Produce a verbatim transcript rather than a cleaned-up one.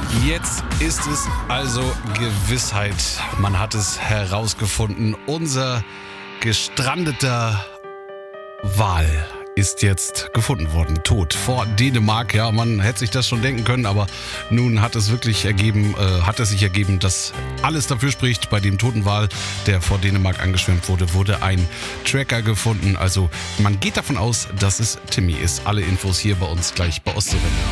Jetzt ist es also Gewissheit. Man hat es herausgefunden. Unser gestrandeter Wal ist jetzt gefunden worden, tot, vor Dänemark. Ja, man hätte sich das schon denken können, aber nun hat es wirklich ergeben, äh, hat es sich ergeben, dass alles dafür spricht. Bei dem toten Wal, der vor Dänemark angeschwemmt wurde, wurde ein Tracker gefunden. Also man geht davon aus, dass es Timmy ist. Alle Infos hier bei uns gleich bei Ostsee.